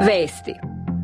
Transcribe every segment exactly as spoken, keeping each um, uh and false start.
Vesti.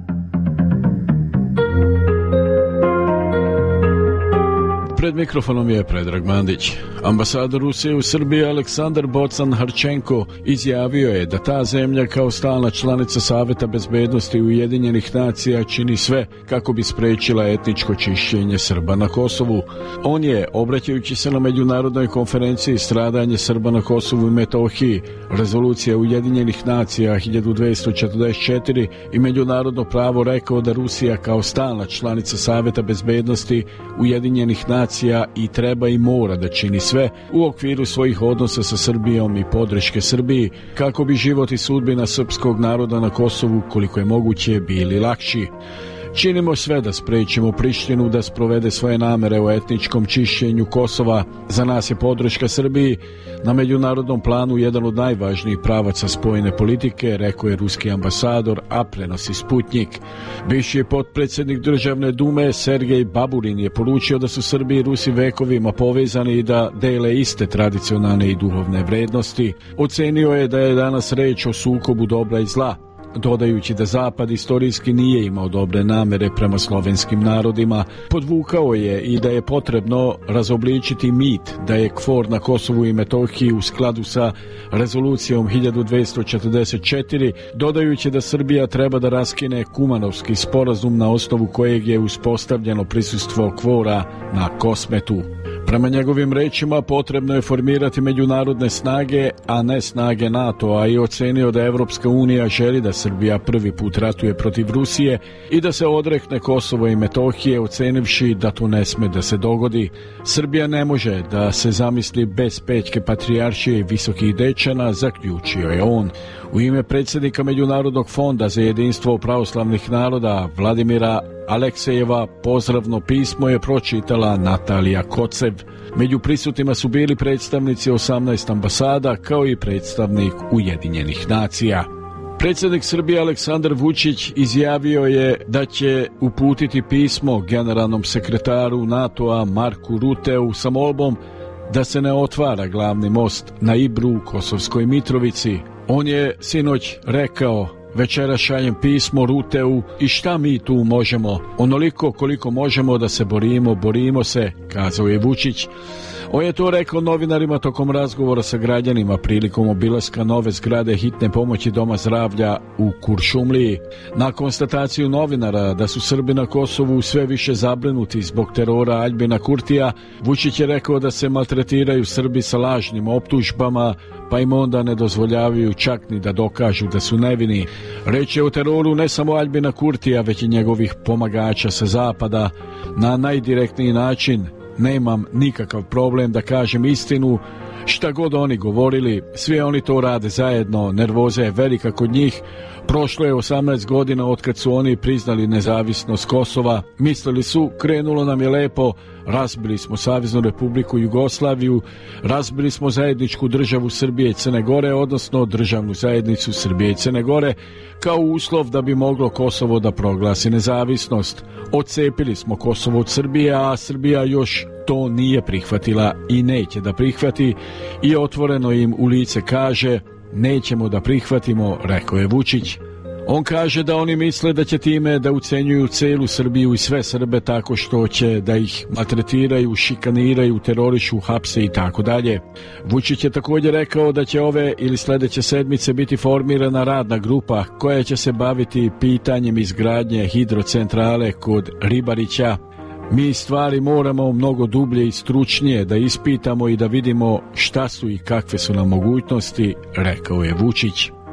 Pred mikrofonom je Predrag Mandić. Ambasador Rusije u Srbiji Aleksandar Bocan-Harčenko izjavio je da ta zemlja kao stalna članica Saveta bezbednosti Ujedinjenih nacija čini sve kako bi sprečila etničko čišćenje Srba na Kosovu. On je, obraćajući se na međunarodnoj konferenciji Stradanje Srba na Kosovu i Metohiji, Rezolucija Ujedinjenih nacija hiljadu dvesta četrdeset četiri i međunarodno pravo, rekao da Rusija kao stalna članica Saveta bezbednosti Ujedinjenih nacija i treba i mora da čini sve u okviru svojih odnosa sa Srbijom i podrške Srbiji kako bi život i sudbina srpskog naroda na Kosovu koliko je moguće bili lakši. Činimo sve da sprečimo Prištinu da sprovede svoje namere o etničkom čišćenju Kosova. Za nas je podrška Srbiji na međunarodnom planu jedan od najvažnijih pravaca spoljne politike, rekao je ruski ambasador, a prenosi Sputnjik. Bivši potpredsjednik Državne dume Sergej Baburin je poručio da su Srbi i Rusi vekovima povezani i da dele iste tradicionalne i duhovne vrednosti. Ocenio je da je danas reč o sukobu dobra i zla, dodajući da Zapad istorijski nije imao dobre namere prema slovenskim narodima. Podvukao je i da je potrebno razobličiti mit da je KFOR na Kosovu i Metohiji u skladu sa Rezolucijom hiljadu dvesta četrdeset četiri, dodajući da Srbija treba da raskine Kumanovski sporazum na osnovu kojeg je uspostavljeno prisustvo KFOR-a na Kosmetu. Prema njegovim rečima potrebno je formirati međunarodne snage, a ne snage NATO-a, i ocenio da Evropska unija želi da Srbija prvi put ratuje protiv Rusije i da se odrekne Kosova i Metohije, ocenivši da to ne sme da se dogodi. Srbija ne može da se zamisli bez Pećke patrijaršije i Visokih Dečana, zaključio je on. U ime predsjednika Međunarodnog fonda za jedinstvo pravoslavnih naroda Vladimira Aleksejeva pozdravno pismo je pročitala Natalija Kocev. Među prisutnima su bili predstavnici osamnaest ambasada kao i predstavnik Ujedinjenih nacija. Predsjednik Srbije Aleksandar Vučić izjavio je da će uputiti pismo generalnom sekretaru NATO-a Marku Ruteu sa molbom da se ne otvara glavni most na Ibru u Kosovskoj Mitrovici. On je sinoć rekao: večera šaljem pismo Ruteu i šta mi tu možemo? Onoliko koliko možemo da se borimo, borimo se, kazao je Vučić. On je to rekao novinarima tokom razgovora sa građanima prilikom obilaska nove zgrade hitne pomoći Doma zdravlja u Kuršumliji. Na konstataciju novinara da su Srbi na Kosovu sve više zabrinuti zbog terora Aljbina Kurtija, Vučić je rekao da se maltretiraju Srbi sa lažnim optužbama, pa im onda ne dozvoljavaju čak ni da dokažu da su nevini. Reč je o teroru ne samo Aljbina Kurtija, već i njegovih pomagača sa zapada. Na najdirektniji način nemam nikakav problem da kažem istinu, šta god oni govorili, svi oni to rade zajedno, nervoza je velika kod njih. Prošlo je osamnaest godina od kad su oni priznali nezavisnost Kosova. Mislili su, krenulo nam je lepo, razbili smo Saveznu Republiku Jugoslaviju, razbili smo zajedničku državu Srbije i Crne Gore, odnosno državnu zajednicu Srbije i Crne Gore, kao uslov da bi moglo Kosovo da proglasi nezavisnost. Odcepili smo Kosovo od Srbije, a Srbija još to nije prihvatila i neće da prihvati, i otvoreno im u lice kaže: nećemo da prihvatimo, rekao je Vučić. On kaže da oni misle da će time da ucenjuju celu Srbiju i sve Srbe tako što će da ih maltretiraju, šikaniraju, terorišu, hapse i tako dalje. Vučić je također rekao da će ove ili sljedeće sedmice biti formirana radna grupa koja će se baviti pitanjem izgradnje hidrocentrale kod Ribarića. Mi stvari moramo mnogo dublje i stručnije da ispitamo i da vidimo šta su i kakve su nam mogućnosti, rekao je Vučić.